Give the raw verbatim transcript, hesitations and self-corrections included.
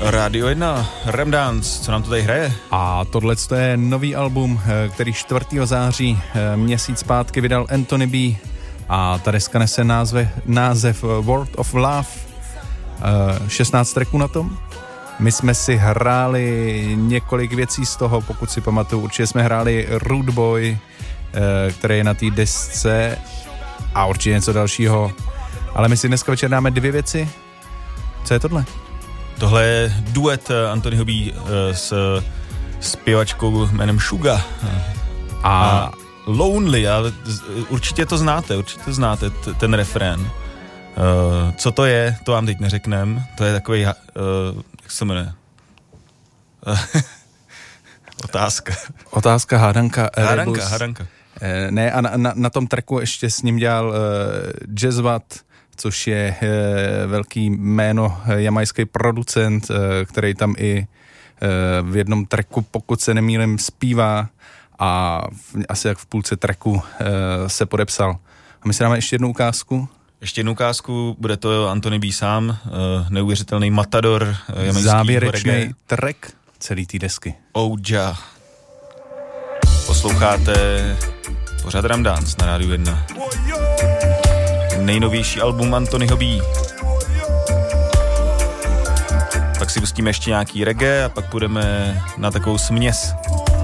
Rádio jedna, Ramdance, co nám to tady hraje? A tohle je nový album, který čtvrtého září, měsíc zpátky, vydal Anthony B. A ta deska nese název, název World of Love, šestnáct tracků na tom. My jsme si hráli několik věcí z toho, pokud si pamatuju, určitě jsme hráli Rude Boy, který je na té desce a určitě něco dalšího. Ale my si dneska večer dáme dvě věci. Co je tohle? Tohle je duet Anthonyho B. s zpěvačkou jménem Suga. A, a Lonely, ale určitě to znáte, určitě to znáte, t- ten refrén. Uh, co to je, to vám teď neřeknem. To je takový, uh, jak se jmenuje? Otázka. Otázka, hádanka. Hádanka, rebus. hádanka. Eh, ne, a na, na, na tom tracku ještě s ním dělal uh, Jazzvat, což je uh, velký jméno, uh, jamajský producent, uh, který tam i uh, v jednom tracku, pokud se nemýlím, zpívá a v, asi jak v půlce tracku uh, se podepsal. A my si dáme ještě jednu ukázku. Ještě jednu ukázku, bude to Anthony B. sám, uh, neuvěřitelný matador uh, jamajskýho závěrečný reggae. track celý té desky. Ouja. Posloucháte pořad Ramdance na Rádiu jedna. Nejnovější album Anthonyho B. Pak si pustíme ještě nějaký reggae a pak půjdeme na takovou směs.